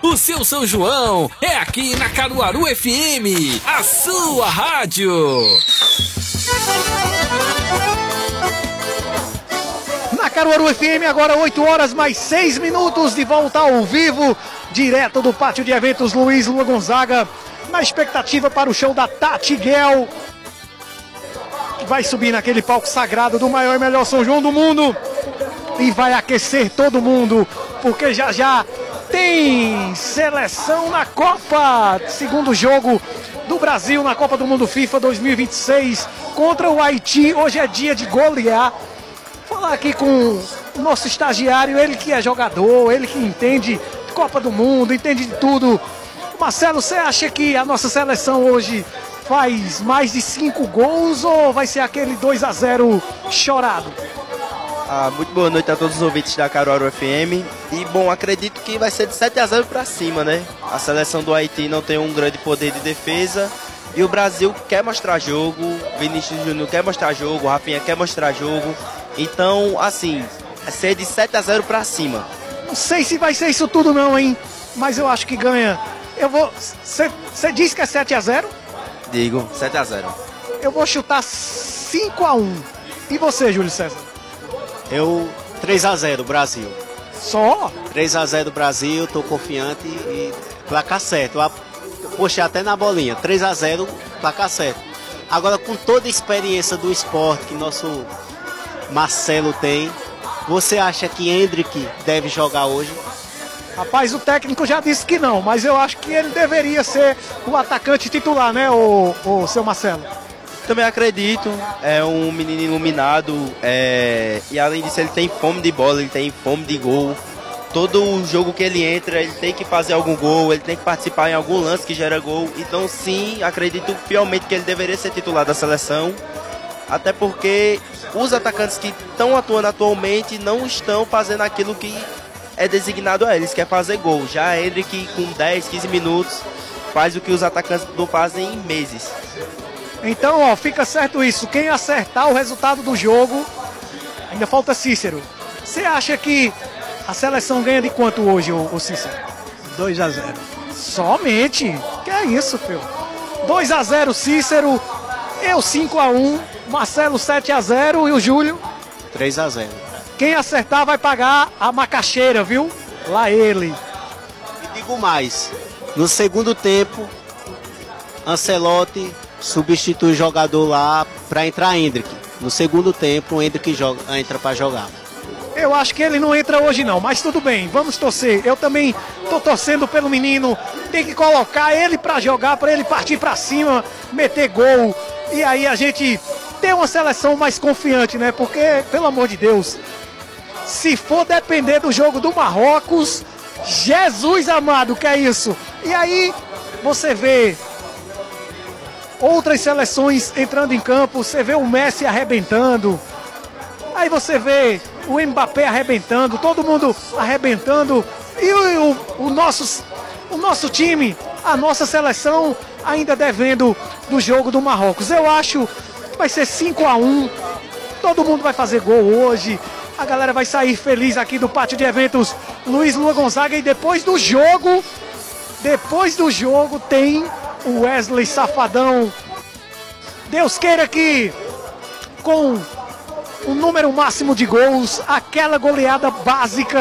O seu São João é aqui na Caruaru FM, a sua rádio. Na Caruaru FM, agora 8 horas mais 6 minutos, de volta ao vivo, direto do pátio de eventos Luiz Lua Gonzaga, na expectativa para o show da Tati Guel, que vai subir naquele palco sagrado do maior e melhor São João do mundo e vai aquecer todo mundo, porque já já tem seleção na Copa, segundo jogo do Brasil na Copa do Mundo FIFA 2026 contra o Haiti. Hoje é dia de golear. Falar aqui com o nosso estagiário, ele que é jogador, ele que entende de Copa do Mundo, entende de tudo. Marcelo, você acha que a nossa seleção hoje faz mais de 5 gols ou vai ser aquele 2-0 chorado? Muito boa noite a todos os ouvintes da Caruaru FM. E bom, acredito que vai ser de 7-0 para cima, né? A seleção do Haiti não tem um grande poder de defesa e o Brasil quer mostrar jogo, Vinícius Júnior quer mostrar jogo, Rafinha quer mostrar jogo. Então, assim, vai ser de 7-0 para cima. Não sei se vai ser isso tudo não, hein? Mas eu acho que ganha. Eu vou. Você disse que é 7-0? Digo, 7-0. Eu vou chutar 5-1. E você, Júlio César? Eu 3-0 Brasil. Só? 3-0 Brasil, tô confiante e placar certo. Eu puxei até na bolinha. 3-0, placar certo. Agora, com toda a experiência do esporte que nosso Marcelo tem, você acha que Hendrick deve jogar hoje? Rapaz, o técnico já disse que não, mas eu acho que ele deveria ser o atacante titular, né, o seu Marcelo? Também acredito, é um menino iluminado, e além disso ele tem fome de bola, ele tem fome de gol. Todo jogo que ele entra, ele tem que fazer algum gol, ele tem que participar em algum lance que gera gol. Então sim, acredito fielmente que ele deveria ser titular da seleção. Até porque os atacantes que estão atuando atualmente não estão fazendo aquilo que é designado a eles, que é fazer gol. Já Hendrick com 10, 15 minutos faz o que os atacantes não fazem em meses. Então, ó, fica certo isso. Quem acertar o resultado do jogo, ainda falta Cícero. Você acha que a seleção ganha de quanto hoje, o Cícero? 2-0. Somente? Que é isso, filho? 2-0 Cícero, eu 5-1, Marcelo 7-0 e o Júlio? 3-0. Quem acertar vai pagar a macaxeira, viu? Lá ele. E digo mais, no segundo tempo, Ancelotti substitui o jogador lá para entrar Hendrick. No segundo tempo, o Hendrick entra para jogar. Eu acho que ele não entra hoje não, mas tudo bem, vamos torcer. Eu também tô torcendo pelo menino. Tem que colocar ele para jogar, para ele partir para cima, meter gol. E aí a gente ter uma seleção mais confiante, né? Porque, pelo amor de Deus, se for depender do jogo do Marrocos, Jesus amado, que é isso? E aí você vê outras seleções entrando em campo, você vê o Messi arrebentando, aí você vê o Mbappé arrebentando, todo mundo arrebentando, e o nosso time, a nossa seleção ainda devendo do jogo do Marrocos. Eu acho que vai ser 5-1, todo mundo vai fazer gol hoje, a galera vai sair feliz aqui do pátio de eventos Luiz Lua Gonzaga, e depois do jogo tem o Wesley Safadão. Deus queira que com o número máximo de gols, aquela goleada básica